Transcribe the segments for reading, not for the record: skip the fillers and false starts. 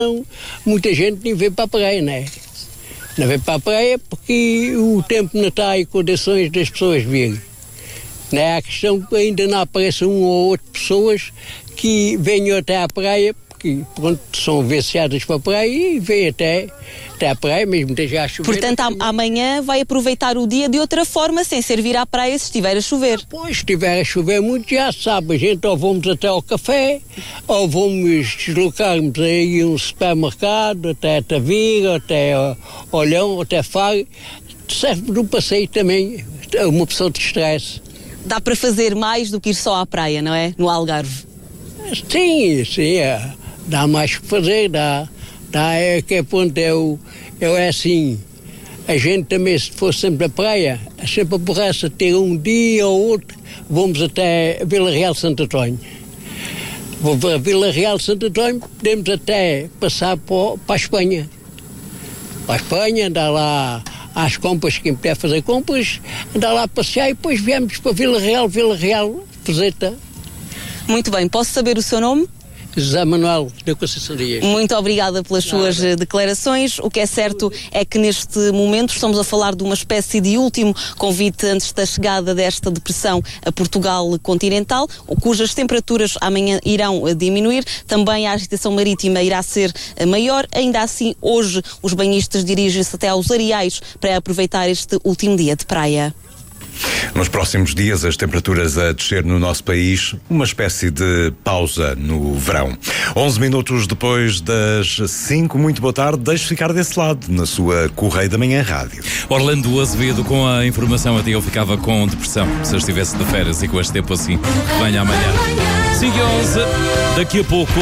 muita gente nem vem para a praia, não é? Não vem para a praia porque o tempo não está em condições das pessoas virem. Não é a questão que ainda não aparecem uma ou outra pessoas que venham até à praia, porque pronto, são viciadas para a praia e vêm até à praia, mesmo esteja a chover. Portanto, amanhã vai aproveitar o dia de outra forma, sem ser vir à praia se estiver a chover. Pois, se estiver a chover muito, já sabe, a gente ou vamos até ao café, ou vamos deslocarmos aí um supermercado, até a Tavira, até ao Olhão, até Faro. Serve no passeio também, uma pessoa de estresse. Dá para fazer mais do que ir só à praia, não é? No Algarve. Sim, dá mais que fazer, dá, é que ponto é assim, a gente também se for sempre à praia, é sempre a borracha, ter um dia ou outro, vamos até Vila Real de Santo António. Vou para Vila Real de Santo António, podemos até passar para a Espanha. Para a Espanha, andar lá às compras, quem puder fazer compras, andar lá a passear e depois viemos para Vila Real, Fezeta. Muito bem, posso saber o seu nome? José Manuel da Conceição Dias. Muito obrigada pelas suas declarações. O que é certo é que neste momento estamos a falar de uma espécie de último convite antes da chegada desta depressão a Portugal continental, cujas temperaturas amanhã irão diminuir. Também a agitação marítima irá ser maior. Ainda assim, hoje os banhistas dirigem-se até aos areais para aproveitar este último dia de praia. Nos próximos dias, as temperaturas a descer no nosso país, uma espécie de pausa no verão. 11 minutos depois das 5, muito boa tarde, deixe ficar desse lado, na sua Correio da Manhã Rádio. Orlando Azevedo, com a informação até eu ficava com depressão, se eu estivesse de férias e com este tempo assim, venha amanhã. 5h11, daqui a pouco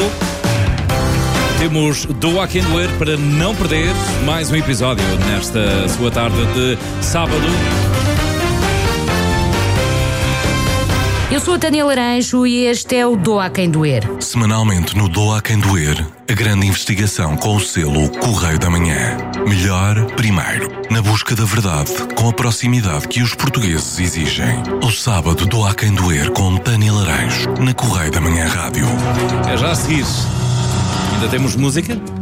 temos Do I Can Do It para não perder mais um episódio nesta sua tarde de sábado. Eu sou a Tânia Laranjo e este é o Doa Quem Doer. Semanalmente no Doa Quem Doer, a grande investigação com o selo Correio da Manhã. Melhor primeiro, na busca da verdade, com a proximidade que os portugueses exigem. O sábado Doa Quem Doer com Tânia Laranjo, na Correio da Manhã Rádio. É já a seguir. Ainda temos música?